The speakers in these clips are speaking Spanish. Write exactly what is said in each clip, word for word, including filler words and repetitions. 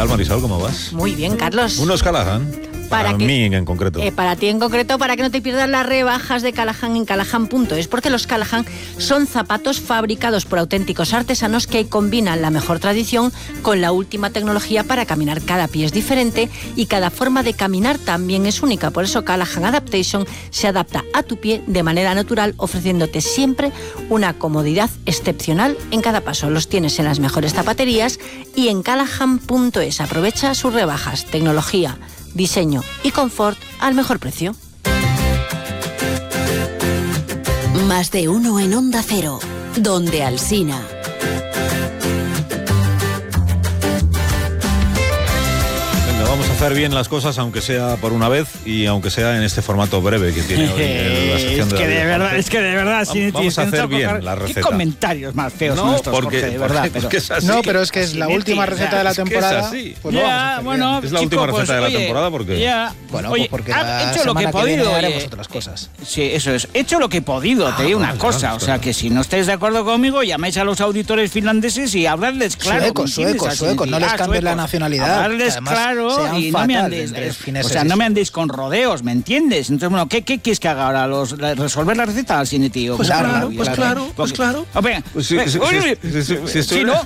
tal, Marisol? ¿Cómo vas? Muy bien, Carlos. Unos Callahan. Para, para que, mí en concreto. Eh, para ti en concreto, para que no te pierdas las rebajas de Callahan en Callahan punto es, porque los Callahan son zapatos fabricados por auténticos artesanos que combinan la mejor tradición con la última tecnología para caminar. Cada pie es diferente y cada forma de caminar también es única. Por eso Callahan Adaptation se adapta a tu pie de manera natural, ofreciéndote siempre una comodidad excepcional en cada paso. Los tienes en las mejores zapaterías y en Callahan punto es. Aprovecha sus rebajas, tecnología, diseño y confort al mejor precio. Más de uno en Onda Cero, donde Alsina. Vamos a hacer bien las cosas, aunque sea por una vez y aunque sea en este formato breve que tiene hoy en la sección es, que de de verdad, es que de verdad, sí, vamos a hacer bien coger, la receta. ¿Qué comentarios más feos no, son estos, porque, Jorge, de verdad? Porque, pero, es así. No, pero es que es la Sineti, última receta o sea, de la es temporada. Es así. Pues ya, bueno, es la chico, última receta pues, de la oye, temporada porque ya, bueno, oye, pues porque ha la hecho lo que he semana que viene podido. haremos Oye, otras cosas. Sí, eso es. He hecho lo que he podido. Ah, te digo una vale, cosa, vale, o sea, vale. que si no estáis de acuerdo conmigo, llamáis a los auditores finlandeses y habladles claro. Suecos, suecos, suecos, no les ah, cambies la suecos. nacionalidad. Hablarles claro y no me andéis, o sea, no me andéis con rodeos, ¿me entiendes? Entonces, bueno, ¿qué, qué quieres que haga ahora? Los, resolver la receta al cine, tío. Pues claro, pues claro, pues claro. Pues si, si, si, si, si, si, ¿no?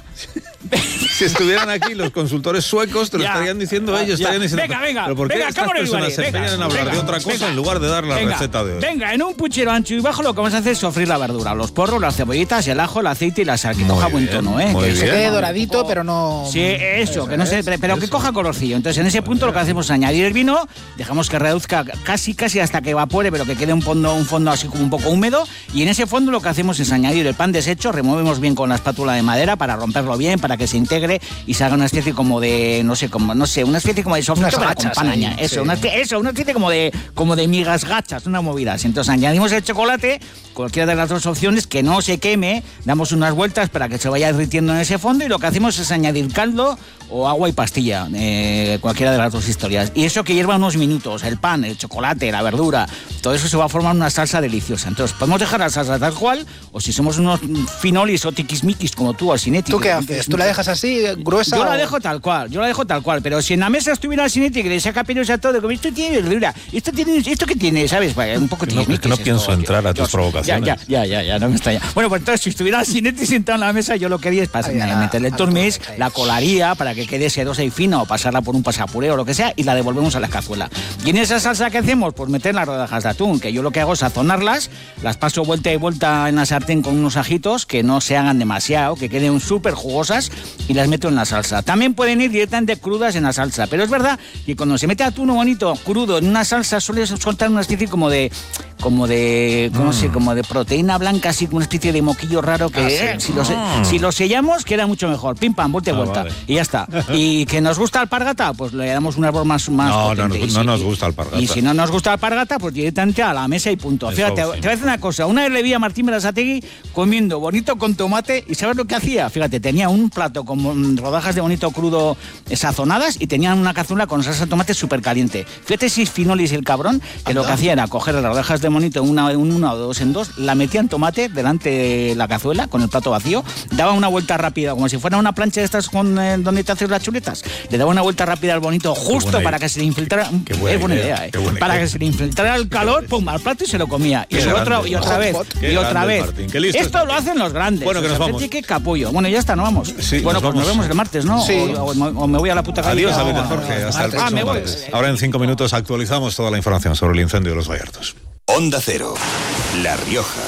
Si estuvieran aquí los consultores suecos, te lo ya, estarían diciendo ya, ellos, ya. estarían diciendo. Venga, venga, ¿pero por qué venga, estas personas se empeñan en hablar venga, de otra cosa venga, en lugar de dar la venga, receta de hoy? Venga, en un puchero ancho y bajo lo que vamos a hacer es sofrir la verdura, los porros, las cebollitas, el ajo, el aceite y la sal, que muy coja bien, buen tono, ¿eh? Muy que bien. se quede doradito, poco... pero no... Sí, eso, eso que no se... Pero eso. que coja colorcillo. Entonces, en ese punto lo que hacemos es añadir el vino, dejamos que reduzca casi, casi hasta que evapore, pero que quede un fondo, un fondo así como un poco húmedo, y en ese fondo lo que hacemos es añadir el pan deshecho, removemos bien con la espátula de madera para romperlo bien, para que se integre y se haga una especie como de, no sé, como, no sé, una especie como de sofrito, pero con pan añadido. Eso, sí. una especie, eso, una especie como de, como de migas gachas, una movida. Entonces añadimos el chocolate, cualquiera de las dos opciones, que no se queme, damos unas vueltas para que se vaya derritiendo en ese fondo y lo que hacemos es añadir caldo o agua y pastilla, eh, cualquiera de las dos historias. Y eso que hierva unos minutos, el pan, el chocolate, la verdura, todo eso se va a formar una salsa deliciosa. Entonces podemos dejar la salsa tal cual, o si somos unos finolis o tiquismiquis como tú, Alsinetti. ¿Tú qué haces? ¿Tú la dejas así, gruesa? Yo la o... dejo tal cual, yo la dejo tal cual, pero si en la mesa estuviera Alsinetti que le saca pelos a todo, como esto tiene verdura, esto tiene, esto que tiene, ¿sabes? Un poco no, es que no pienso esto, entrar a tus yo, provocaciones. Ya, ya, ya, ya, no me extraña. Bueno, pues entonces si estuviera Alsinetti sentado en la mesa, yo lo que haría es pasar, meterle el turmis, la colaría para que quede sedosa y fina, o pasarla por un pasapuré o lo que sea, y la devolvemos a la cazuela. Y en esa salsa que hacemos, pues meter las rodajas de atún, que yo lo que hago es sazonarlas, las paso vuelta y vuelta en la sartén con unos ajitos que no se hagan demasiado, que queden súper jugosas, y las meto en la salsa. También pueden ir directamente crudas en la salsa, pero es verdad que cuando se mete atún bonito, crudo, en una salsa suele soltar una especie como de como de, ¿cómo mm. sé? Como de proteína blanca, así como una especie de moquillo raro que ah, ¿sí? eh, si, lo, mm. si lo sellamos queda mucho mejor. Pim pam, vuelta y ah, vuelta. Vale. Y ya está. Y que nos gusta alpargata, pues le damos un árbol más, más no, potente. No, no, si, no nos gusta alpargata. Y si no nos gusta alpargata, pues directamente a la mesa y punto. Eso, fíjate, sí. Te voy a decir una cosa. Una vez le vi a Martín Berasategui comiendo bonito con tomate, y ¿sabes lo que hacía? Fíjate, tenía un plato con rodajas de bonito crudo sazonadas y tenía una cazuela con salsa de tomate súper caliente. Fíjate si es finolis el cabrón, que Anda. Lo que hacía era coger las rodajas de bonito una, una o dos en dos, la metía en tomate delante de la cazuela con el plato vacío, daba una vuelta rápida, como si fuera una plancha de estas con, eh, donde te haces las chuletas, le daba una vuelta rápida al bonito justo para que se le infiltrara, qué buena es buena idea, idea, eh, buena para idea. que se le infiltrara el calor, pum, al plato y se lo comía. Y, otro, y otra vez, y otra vez. Esto lo hacen los grandes. Bueno, que nos vamos. Qué capullo. Bueno, ya está, nos vamos. Sí, bueno, nos pues vamos. nos vemos el martes, ¿no? Sí. O, o, o me voy a la puta calle. Adiós, David Jorge. Hasta el próximo ah, martes. Ahora en cinco minutos actualizamos toda la información sobre el incendio de Los Gallardos. Onda Cero, La Rioja.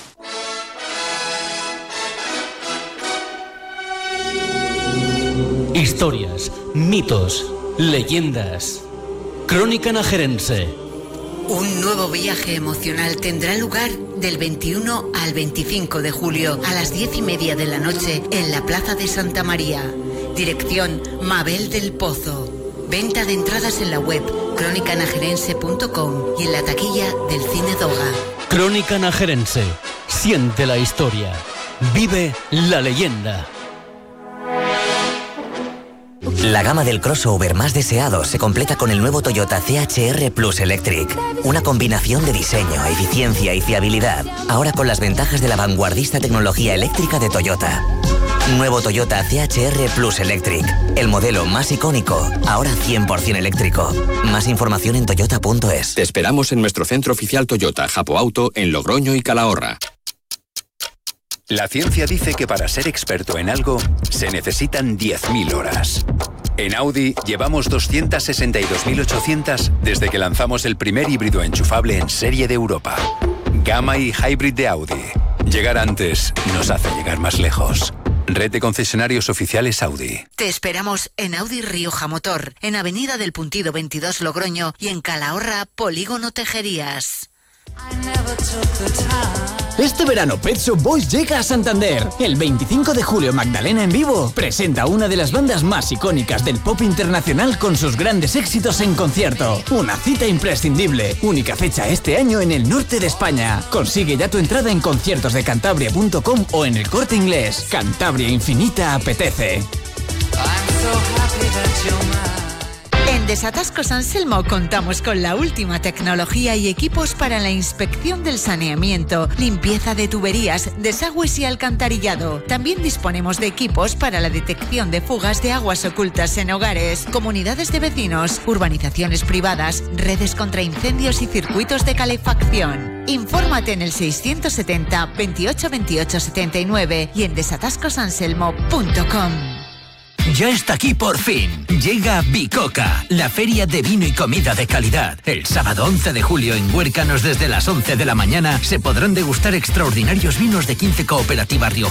Historias, mitos, leyendas. Crónica Najerense. Un nuevo viaje emocional tendrá lugar del veintiuno al veinticinco de julio a las diez y media de la noche en la Plaza de Santa María. Dirección Mabel del Pozo. Venta de entradas en la web crónica najerense punto com y en la taquilla del Cine Doga. Crónica Najerense. Siente la historia. Vive la leyenda. La gama del crossover más deseado se completa con el nuevo Toyota C H R Plus Electric. Una combinación de diseño, eficiencia y fiabilidad. Ahora con las ventajas de la vanguardista tecnología eléctrica de Toyota. Nuevo Toyota C H R Plus Electric. El modelo más icónico, ahora cien por ciento eléctrico. Más información en toyota punto es. Te esperamos en nuestro centro oficial Toyota, Japo Auto, en Logroño y Calahorra. La ciencia dice que para ser experto en algo se necesitan diez mil horas. En Audi llevamos doscientas sesenta y dos mil ochocientas desde que lanzamos el primer híbrido enchufable en serie de Europa. Gamma y Hybrid de Audi. Llegar antes nos hace llegar más lejos. Red de concesionarios oficiales Audi. Te esperamos en Audi Rioja Motor, en Avenida del Puntido veintidós Logroño y en Calahorra, Polígono Tejerías. Este verano Pet Shop Boys llega a Santander. El veinticinco de julio Magdalena en Vivo presenta una de las bandas más icónicas del pop internacional con sus grandes éxitos en concierto. Una cita imprescindible. Única fecha este año en el norte de España. Consigue ya tu entrada en conciertos de cantabria punto com o en el Corte Inglés. Cantabria Infinita apetece. En Desatascos Anselmo contamos con la última tecnología y equipos para la inspección del saneamiento, limpieza de tuberías, desagües y alcantarillado. También disponemos de equipos para la detección de fugas de aguas ocultas en hogares, comunidades de vecinos, urbanizaciones privadas, redes contra incendios y circuitos de calefacción. Infórmate en el seiscientos setenta veintiocho veintiocho setenta y nueve y en desatascos anselmo punto com. Ya está aquí por fin. Llega Bicoca, la feria de vino y comida de calidad. El sábado once de julio en Huércanos desde las once de la mañana se podrán degustar extraordinarios vinos de quince cooperativas riojanas